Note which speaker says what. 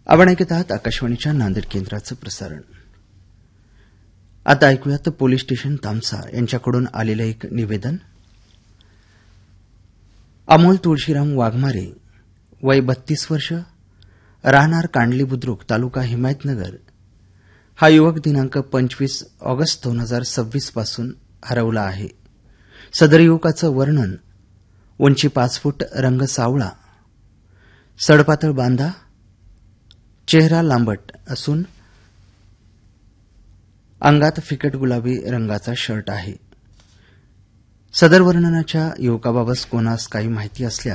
Speaker 1: आपण ऐकत आहात आकाशवाणीच्या नांदेड केंद्राचं प्रसारण. आता ऐकूयात पोलीस स्टेशन तामसा यांच्याकडून आलेलं एक निवेदन. अमोल तुळशीराम वाघमारे, वय 32 वर्ष, राहणार कांडली बुद्रुक, तालुका हिमायतनगर, हा युवक दिनांक 25 ऑगस्ट 2026 पासून हरवला आहे. सदर युवकाचं वर्णन: उंची 5 फूट, रंग सावळा, सडपातळ बांधा, चेहरा लांबट असून अंगात फिकट गुलाबी रंगाचा शर्ट आहे. सदर वर्णनाच्या युवकाबाबत कोणास काही माहिती असल्यास